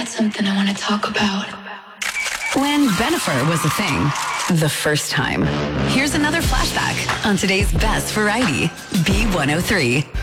something I want to talk about. When Bennifer was a thing, the first time. Here's another flashback on today's best variety, B103.